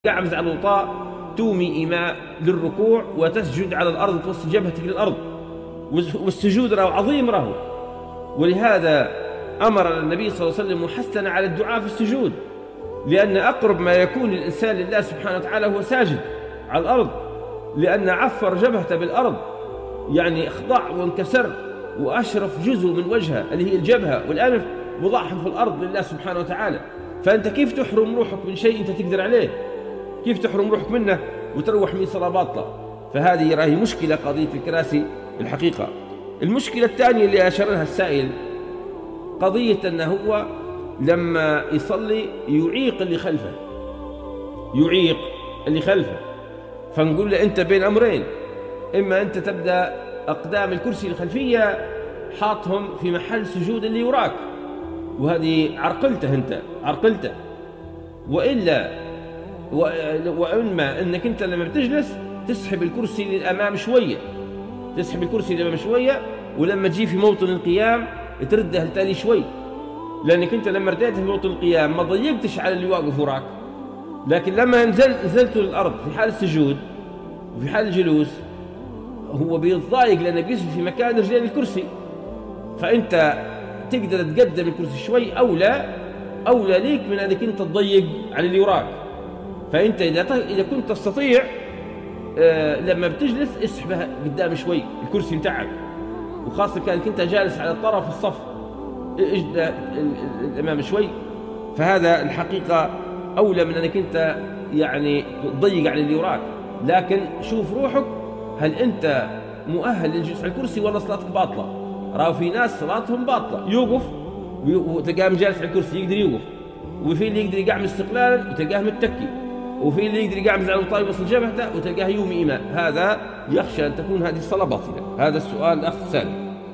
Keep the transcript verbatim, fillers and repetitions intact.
قعمز على الوطاء تومي إيماء للركوع وتسجد على الأرض توصل جبهتك للأرض، والسجود راهو عظيم راهو. ولهذا أمر النبي صلى الله عليه وسلم محسنا على الدعاء في السجود، لأن أقرب ما يكون الإنسان لله سبحانه وتعالى هو ساجد على الأرض، لأن عفر جبهته بالأرض يعني اخضع وانكسر، وأشرف جزء من وجهه اللي هي الجبهة والأنف وضعهم في الأرض لله سبحانه وتعالى. فأنت كيف تحرم روحك من شيء أنت تقدر عليه؟ كيف تحرم روحك منه وتروح من صلاة باطلة؟ فهذه راهي مشكلة قضية الكراسي الحقيقة. المشكلة الثانية اللي أشار لها السائل قضية أنه هو لما يصلي يعيق اللي خلفه، يعيق اللي خلفه. فنقول له أنت بين أمرين، إما أنت تبدأ أقدام الكرسي الخلفية حاطهم في محل سجود اللي وراك، وهذه عرقلته أنت عرقلته، وإلا وإما أنك أنت لما بتجلس تسحب الكرسي للأمام شوية، تسحب الكرسي للأمام شوية، ولما تجي في موطن القيام ترده لتالي شوي، لأنك أنت لما رديته في موطن القيام ما ضيقتش على اللي واقف وراك. لكن لما نزل نزلت للأرض في حال السجود وفي حال الجلوس هو بيتضايق لأنه بيسجد في مكان رجلين الكرسي، فأنت تقدر تقدم الكرسي شوي، أولى أولى ليك من أنك أنت تضيق على اللي وراك. فأنت إذا إذا كنت تستطيع آه لما بتجلس اسحبها قدام شوي الكرسي بتاعك، وخاصة كانك أنت جالس على طرف الصف اجد الأمام شوي. فهذا الحقيقة أولى من أنك أنت يعني تضيق على اللي وراك. لكن شوف روحك، هل أنت مؤهل للجلوس على الكرسي ولا صلاتك باطلة؟ راهو في ناس صلاتهم باطلة، يوقف وتلقاه جالس على الكرسي يقدر يوقف، وفي اللي يقدر يقعم استقلالا وتلقاه متكي، وفي اللي يقدر يقعمز على الطايب وصل جبهته وتلقاه يومي إيماء. هذا يخشى أن تكون هذه الصلاة باطلة. هذا السؤال الأخ سالم.